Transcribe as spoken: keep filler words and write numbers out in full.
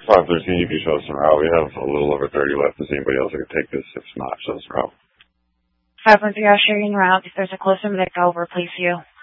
five thirteen, you can show us en route. We have a little over thirty left. Is anybody else that can take this? If not, show us en route. five one three, I'll show you en route. If there's a closer medic, I'll replace you.